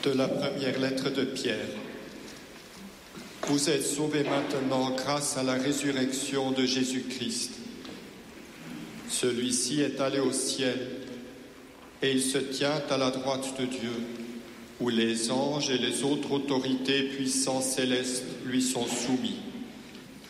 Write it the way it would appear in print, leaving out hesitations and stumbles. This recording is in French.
De la première lettre de Pierre. Vous êtes sauvés maintenant grâce à la résurrection de Jésus-Christ. Celui-ci est allé au ciel et il se tient à la droite de Dieu, où les anges et les autres autorités puissants célestes lui sont soumis.